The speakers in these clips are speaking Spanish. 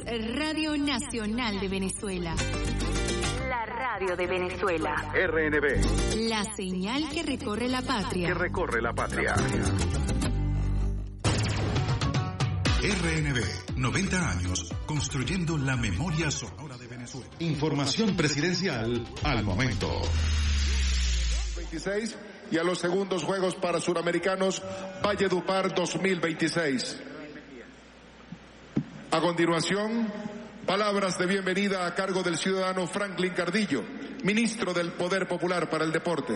Radio Nacional de Venezuela. La radio de Venezuela. RNB. La señal que recorre la patria. Que recorre la patria. RNB, 90 años, construyendo la memoria sonora de Venezuela. Información presidencial al momento. 26 y a los segundos Juegos para Suramericanos Valledupar 2026. A continuación, palabras de bienvenida a cargo del ciudadano Franklin Cardillo, ministro del Poder Popular para el Deporte.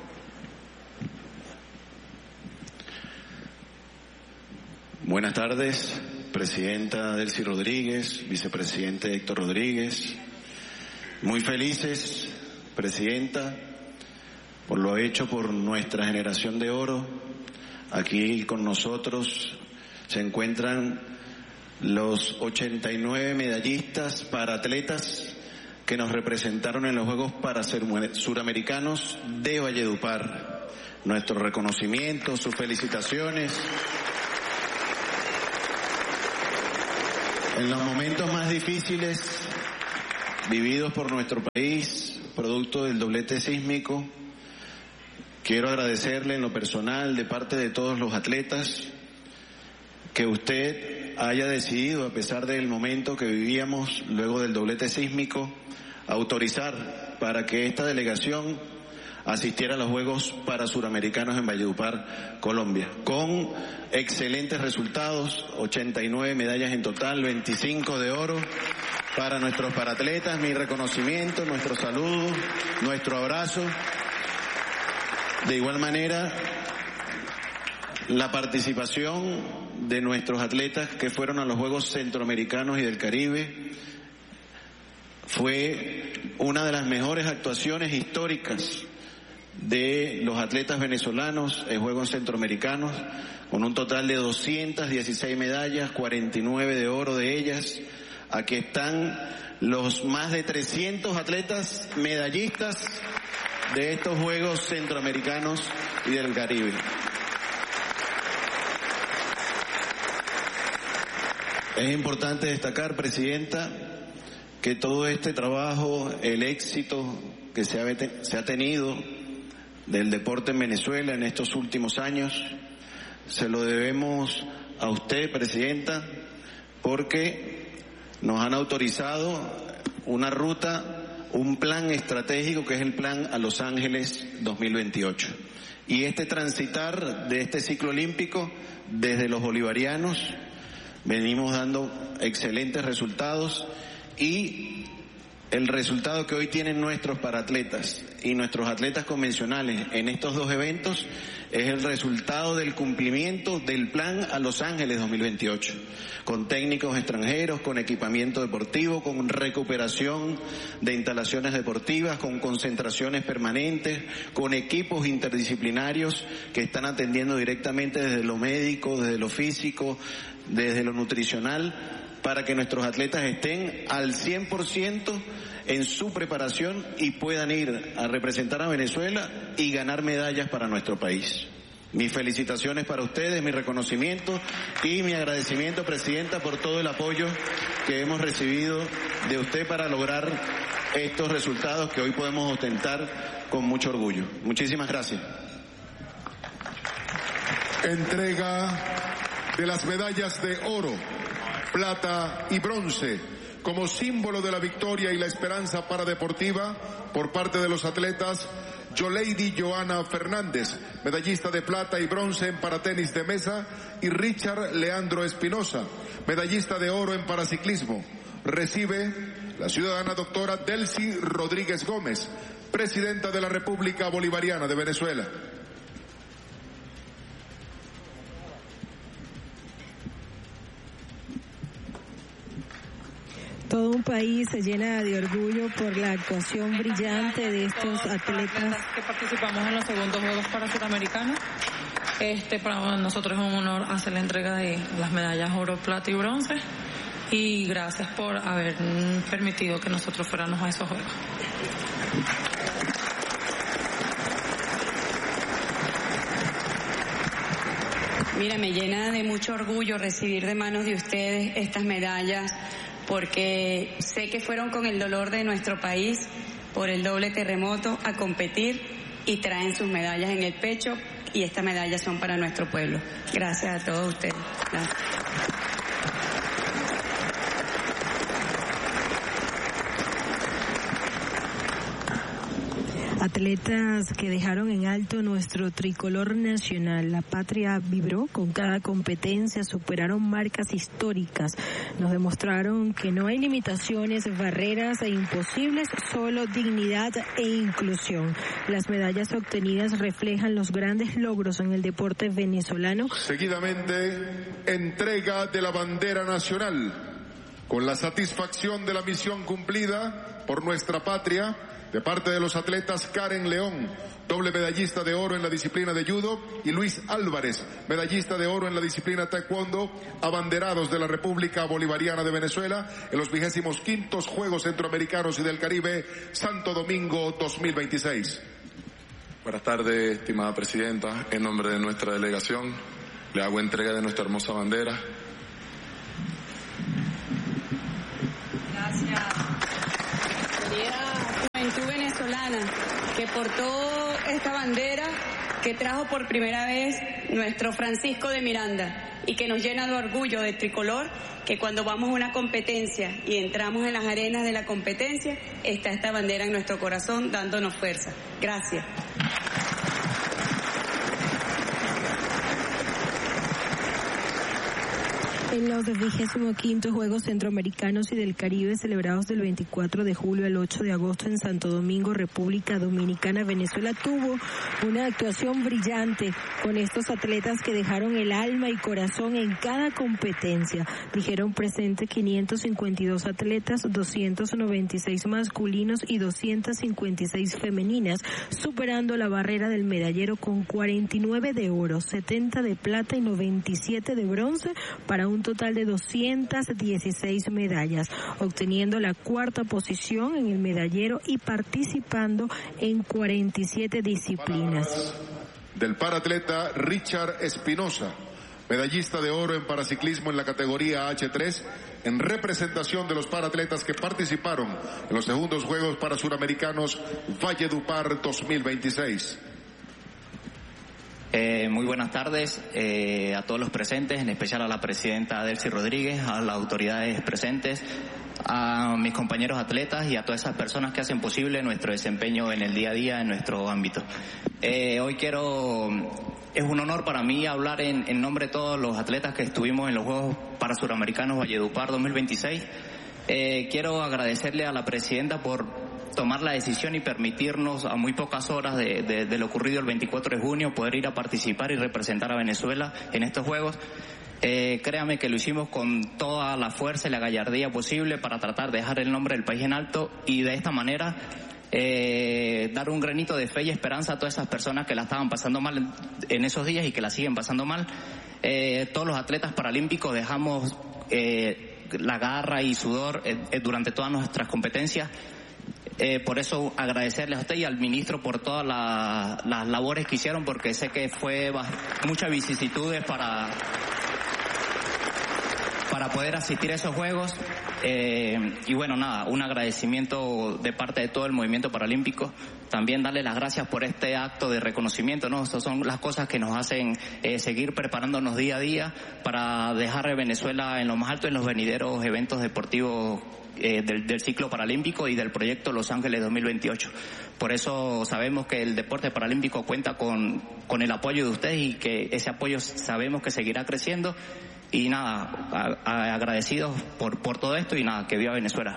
Buenas tardes, presidenta Delcy Rodríguez, vicepresidente Héctor Rodríguez. Muy felices, presidenta, por lo hecho por nuestra generación de oro. Aquí con nosotros se encuentran los 89 medallistas para atletas que nos representaron en los Juegos Suramericanos de Valledupar. Nuestro reconocimiento, sus felicitaciones. En los momentos más difíciles vividos por nuestro país, producto del doblete sísmico, quiero agradecerle en lo personal, de parte de todos los atletas, que usted haya decidido, a pesar del momento que vivíamos luego del doblete sísmico, autorizar para que esta delegación asistiera a los Juegos Suramericanos en Valledupar, Colombia, con excelentes resultados, 89 medallas en total, 25 de oro para nuestros paratletas. Mi reconocimiento, nuestro saludo, nuestro abrazo. De igual manera, la participación de nuestros atletas que fueron a los Juegos Centroamericanos y del Caribe fue una de las mejores actuaciones históricas de los atletas venezolanos en Juegos Centroamericanos, con un total de 216 medallas, 49 de oro de ellas. Aquí están los más de 300 atletas medallistas de estos Juegos Centroamericanos y del Caribe. Es importante destacar, presidenta, que todo este trabajo, el éxito que se ha tenido del deporte en Venezuela en estos últimos años, se lo debemos a usted, presidenta, porque nos han autorizado una ruta, un plan estratégico que es el Plan a Los Ángeles 2028. Y este transitar de este ciclo olímpico desde los bolivarianos, venimos dando excelentes resultados, y el resultado que hoy tienen nuestros paratletas y nuestros atletas convencionales en estos dos eventos es el resultado del cumplimiento del Plan a Los Ángeles 2028, con técnicos extranjeros, con equipamiento deportivo, con recuperación de instalaciones deportivas, con concentraciones permanentes, con equipos interdisciplinarios que están atendiendo directamente desde lo médico, desde lo físico, desde lo nutricional, para que nuestros atletas estén al 100% en su preparación y puedan ir a representar a Venezuela y ganar medallas para nuestro país. Mis felicitaciones para ustedes, mi reconocimiento y mi agradecimiento, presidenta, por todo el apoyo que hemos recibido de usted para lograr estos resultados que hoy podemos ostentar con mucho orgullo. Muchísimas gracias. Entrega de las medallas de oro, plata y bronce como símbolo de la victoria y la esperanza paradeportiva por parte de los atletas Yoleidy Joana Fernández, medallista de plata y bronce en paratenis de mesa, y Richard Leandro Espinosa, medallista de oro en paraciclismo. Recibe la ciudadana doctora Delcy Rodríguez Gómez, presidenta de la República Bolivariana de Venezuela. Todo un país se llena de orgullo por la actuación brillante de estos atletas que participamos en los segundos Juegos Suramericanos. Para nosotros es un honor hacer la entrega de las medallas oro, plata y bronce, y gracias por haber permitido que nosotros fuéramos a esos Juegos. Mira, me llena de mucho orgullo recibir de manos de ustedes estas medallas, porque sé que fueron con el dolor de nuestro país por el doble terremoto a competir y traen sus medallas en el pecho, y estas medallas son para nuestro pueblo. Gracias a todos ustedes. Gracias. Atletas que dejaron en alto nuestro tricolor nacional. La patria vibró con cada competencia, superaron marcas históricas, nos demostraron que no hay limitaciones, barreras e imposibles, solo dignidad e inclusión. Las medallas obtenidas reflejan los grandes logros en el deporte venezolano. Seguidamente, entrega de la bandera nacional. Con la satisfacción de la misión cumplida por nuestra patria, de parte de los atletas Karen León, doble medallista de oro en la disciplina de judo, y Luis Álvarez, medallista de oro en la disciplina taekwondo, abanderados de la República Bolivariana de Venezuela en los 25º Juegos Centroamericanos y del Caribe, Santo Domingo 2026. Buenas tardes, estimada presidenta. En nombre de nuestra delegación, le hago entrega de nuestra hermosa bandera. Gracias. Juventud venezolana que portó esta bandera que trajo por primera vez nuestro Francisco de Miranda, y que nos llena de orgullo de tricolor, que cuando vamos a una competencia y entramos en las arenas de la competencia, está esta bandera en nuestro corazón dándonos fuerza. Gracias. En los 25º Juegos Centroamericanos y del Caribe, celebrados del 24 de julio al 8 de agosto en Santo Domingo, República Dominicana, Venezuela tuvo una actuación brillante con estos atletas que dejaron el alma y corazón en cada competencia. Dijeron presente 552 atletas, 296 masculinos y 256 femeninas, superando la barrera del medallero con 49 de oro, 70 de plata y 97 de bronce, para un total de 216 medallas, obteniendo la cuarta posición en el medallero y participando en 47 disciplinas. Del paratleta Richard Espinosa, medallista de oro en paraciclismo en la categoría H3, en representación de los paratletas que participaron en los segundos Juegos Parasuramericanos Valledupar 2026. Muy buenas tardes a todos los presentes, en especial a la presidenta Delcy Rodríguez, a las autoridades presentes, a mis compañeros atletas y a todas esas personas que hacen posible nuestro desempeño en el día a día en nuestro ámbito. Hoy es un honor para mí hablar en nombre de todos los atletas que estuvimos en los Juegos Parasuramericanos Valledupar 2026. Quiero agradecerle a la presidenta por tomar la decisión y permitirnos a muy pocas horas de lo ocurrido el 24 de junio poder ir a participar y representar a Venezuela en estos Juegos. Créame que lo hicimos con toda la fuerza y la gallardía posible para tratar de dejar el nombre del país en alto y de esta manera dar un granito de fe y esperanza a todas esas personas que la estaban pasando mal en esos días y que la siguen pasando mal. Todos los atletas paralímpicos dejamos la garra y sudor durante todas nuestras competencias. Por eso agradecerles a usted y al ministro por todas las labores que hicieron, porque sé que fue muchas vicisitudes para poder asistir a esos Juegos. Y bueno, nada, un agradecimiento de parte de todo el movimiento paralímpico. También darle las gracias por este acto de reconocimiento, ¿no? Estas son las cosas que nos hacen seguir preparándonos día a día para dejar a Venezuela en lo más alto en los venideros eventos deportivos del ciclo paralímpico y del proyecto Los Ángeles 2028. Por eso sabemos que el deporte paralímpico cuenta con el apoyo de ustedes y que ese apoyo sabemos que seguirá creciendo. Y nada, agradecidos por todo esto y nada, que viva Venezuela.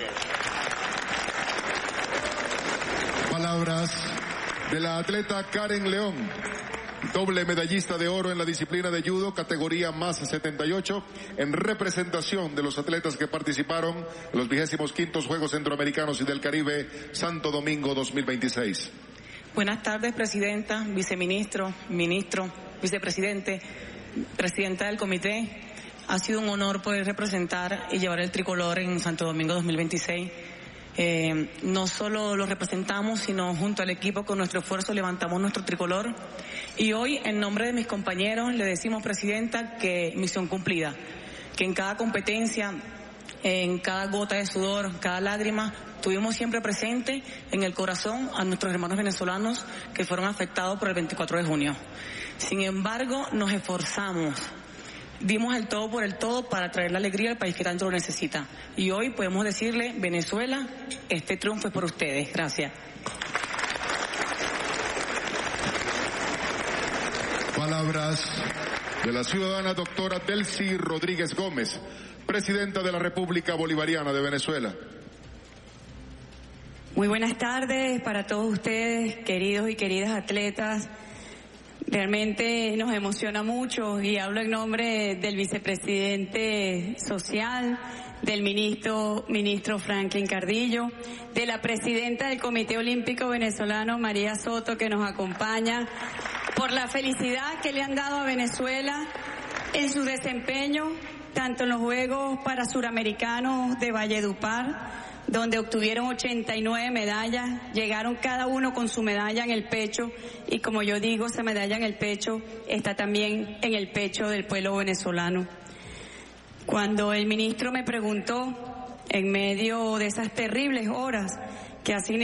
Palabras de la atleta Karen León, doble medallista de oro en la disciplina de judo, categoría más 78, en representación de los atletas que participaron en los 25º Juegos Centroamericanos y del Caribe, Santo Domingo 2026. Buenas tardes, presidenta, viceministro, ministro, vicepresidente, presidenta del comité. Ha sido un honor poder representar y llevar el tricolor en Santo Domingo 2026. No solo lo representamos, sino junto al equipo con nuestro esfuerzo levantamos nuestro tricolor. Y hoy, en nombre de mis compañeros, le decimos, presidenta, que misión cumplida, que en cada competencia en cada gota de sudor, cada lágrima, tuvimos siempre presente en el corazón a nuestros hermanos venezolanos que fueron afectados por el 24 de junio. Sin embargo, nos esforzamos, dimos el todo por el todo para traer la alegría al país que tanto lo necesita. Y hoy podemos decirle, Venezuela, este triunfo es por ustedes. Gracias. Palabras de la ciudadana doctora Delcy Rodríguez Gómez, presidenta de la República Bolivariana de Venezuela. Muy buenas tardes para todos ustedes, queridos y queridas atletas. Realmente nos emociona mucho y hablo en nombre del vicepresidente social, del ministro Franklin Cardillo, de la presidenta del Comité Olímpico Venezolano, María Soto, que nos acompaña, por la felicidad que le han dado a Venezuela en su desempeño, tanto en los Juegos para Suramericanos de Valledupar, donde obtuvieron 89 medallas, llegaron cada uno con su medalla en el pecho, y como yo digo, esa medalla en el pecho está también en el pecho del pueblo venezolano. Cuando el ministro me preguntó, en medio de esas terribles horas que ha significado